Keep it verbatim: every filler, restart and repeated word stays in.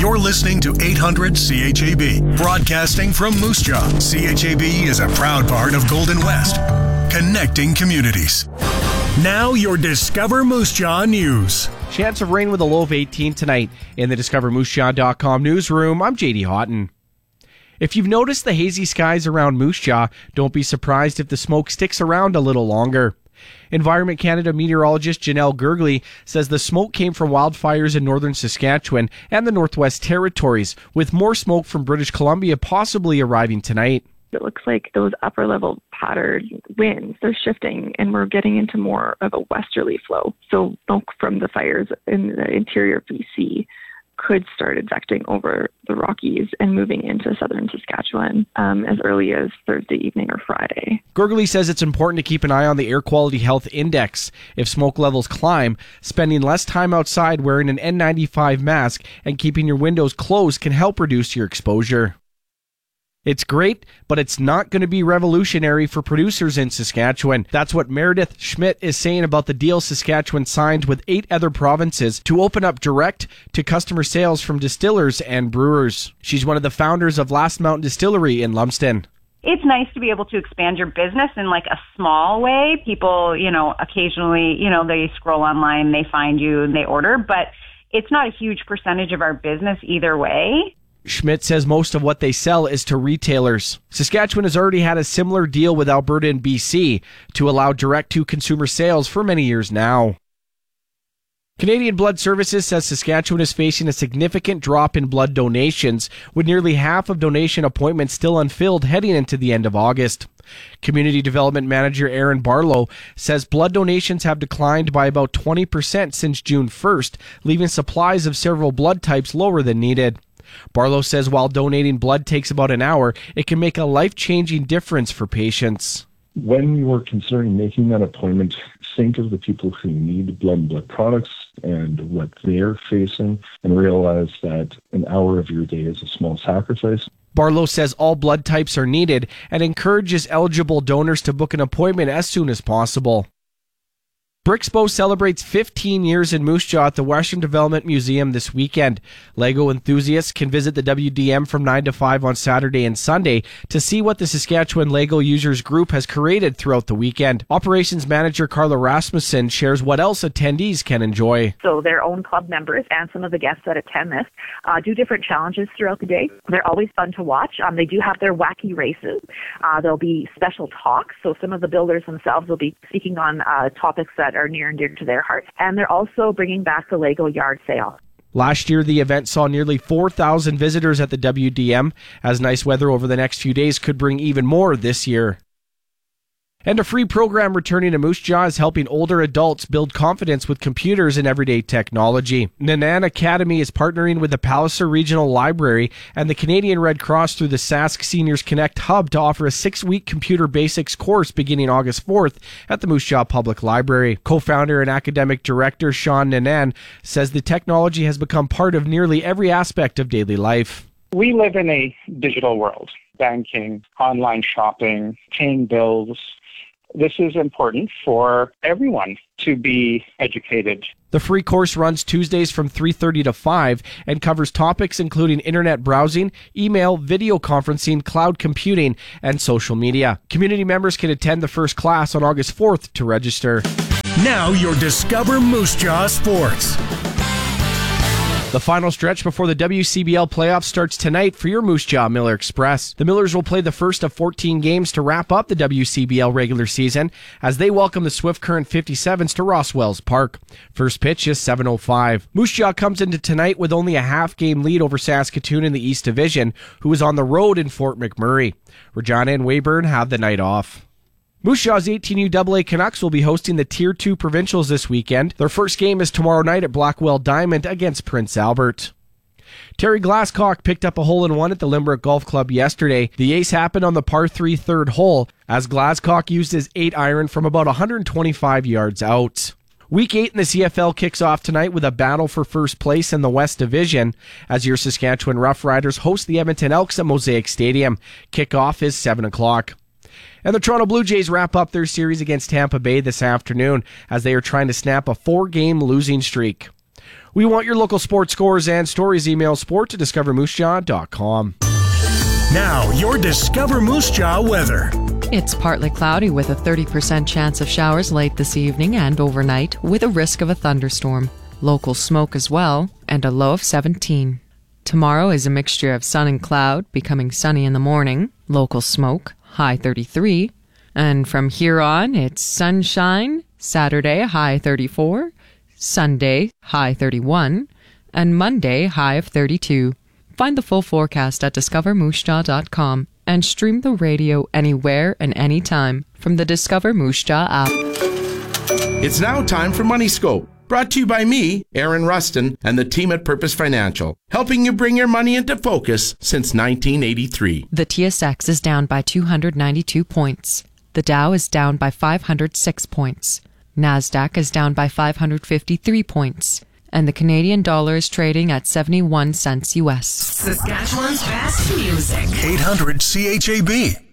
You're listening to eight hundred C H A B, broadcasting from Moose Jaw. C H A B is a proud part of Golden West, connecting communities. Now your Discover Moose Jaw news. Chance of rain with a low of eighteen tonight. In the Discover Moose Jaw dot com newsroom, I'm J D Houghton. If you've noticed the hazy skies around Moose Jaw, don't be surprised if the smoke sticks around a little longer. Environment Canada meteorologist Janelle Gergley says the smoke came from wildfires in northern Saskatchewan and the Northwest Territories, with more smoke from British Columbia possibly arriving tonight. It looks like those upper level patterned winds, they're shifting and we're getting into more of a westerly flow. So smoke from the fires in the interior of B C could start advecting over the Rockies and moving into southern Saskatchewan um, as early as Thursday evening or Friday. Gergley says it's important to keep an eye on the Air Quality Health Index. If smoke levels climb, spending less time outside wearing an N ninety-five mask and keeping your windows closed can help reduce your exposure. It's great, but it's not going to be revolutionary for producers in Saskatchewan. That's what Meredith Schmidt is saying about the deal Saskatchewan signed with eight other provinces to open up direct-to-customer sales from distillers and brewers. She's one of the founders of Last Mountain Distillery in Lumsden. It's nice to be able to expand your business in like a small way. People, you know, occasionally, you know, they scroll online, they find you and they order, but it's not a huge percentage of our business either way. Schmidt says most of what they sell is to retailers. Saskatchewan has already had a similar deal with Alberta and B C to allow direct-to-consumer sales for many years now. Canadian Blood Services says Saskatchewan is facing a significant drop in blood donations, with nearly half of donation appointments still unfilled heading into the end of August. Community Development Manager Aaron Barlow says blood donations have declined by about twenty percent since June first, leaving supplies of several blood types lower than needed. Barlow says while donating blood takes about an hour, it can make a life-changing difference for patients. When you are considering making that appointment, think of the people who need blood and blood products and what they're facing, and realize that an hour of your day is a small sacrifice. Barlow says all blood types are needed and encourages eligible donors to book an appointment as soon as possible. Brixpo celebrates fifteen years in Moose Jaw at the Western Development Museum this weekend. Lego enthusiasts can visit the W D M from nine to five on Saturday and Sunday to see what the Saskatchewan Lego Users Group has created throughout the weekend. Operations Manager Carla Rasmussen shares what else attendees can enjoy. So their own club members and some of the guests that attend this uh, do different challenges throughout the day. They're always fun to watch. Um, they do have their wacky races. Uh, there'll be special talks. So some of the builders themselves will be speaking on uh, topics that are near and dear to their hearts. And they're also bringing back the Lego yard sale. Last year, the event saw nearly four thousand visitors at the W D M, as nice weather over the next few days could bring even more this year. And a free program returning to Moose Jaw is helping older adults build confidence with computers and everyday technology. Nanan Academy is partnering with the Palliser Regional Library and the Canadian Red Cross through the Sask Seniors Connect Hub to offer a six-week computer basics course beginning August fourth at the Moose Jaw Public Library. Co-founder and academic director Sean Nanan says the technology has become part of nearly every aspect of daily life. We live in a digital world. Banking, online shopping, paying bills. This is important for everyone to be educated. The free course runs Tuesdays from three thirty to five and covers topics including internet browsing, email, video conferencing, cloud computing, and social media. Community members can attend the first class on August fourth to register. Now your Discover Moose Jaw Sports. The final stretch before the W C B L playoffs starts tonight for your Moose Jaw Miller Express. The Millers will play the first of fourteen games to wrap up the W C B L regular season as they welcome the Swift Current fifty-sevens to Ross Wells Park. First pitch is seven oh five. Moose Jaw comes into tonight with only a half-game lead over Saskatoon in the East Division, who is on the road in Fort McMurray. Regina and Weyburn have the night off. Moose Jaw's eighteen U double A Canucks will be hosting the Tier two Provincials this weekend. Their first game is tomorrow night at Blackwell Diamond against Prince Albert. Terry Glasscock picked up a hole-in-one at the Limerick Golf Club yesterday. The ace happened on the par three third hole as Glasscock used his eight iron from about one hundred twenty-five yards out. Week eight in the C F L kicks off tonight with a battle for first place in the West Division as your Saskatchewan Roughriders host the Edmonton Elks at Mosaic Stadium. Kickoff is seven o'clock. And the Toronto Blue Jays wrap up their series against Tampa Bay this afternoon as they are trying to snap a four-game losing streak. We want your local sports scores and stories. Email sport at discover moose jaw dot com. Now, your Discover Moose Jaw weather. It's partly cloudy with a thirty percent chance of showers late this evening and overnight with a risk of a thunderstorm. Local smoke as well, and a low of seventeen. Tomorrow is a mixture of sun and cloud, becoming sunny in the morning. Local smoke, high thirty-three. And from here on, it's sunshine, Saturday, high thirty-four. Sunday, high thirty-one. And Monday, high of thirty-two. Find the full forecast at discover moose jaw dot com and stream the radio anywhere and anytime from the Discover Moose Jaw app. It's now time for Money Scope, brought to you by me, Aaron Rustin, and the team at Purpose Financial, helping you bring your money into focus since nineteen eighty-three. The T S X is down by two hundred ninety-two points. The Dow is down by five hundred six points. NASDAQ is down by five hundred fifty-three points. And the Canadian dollar is trading at seventy-one cents U S. Saskatchewan's best music. eight hundred C H A B.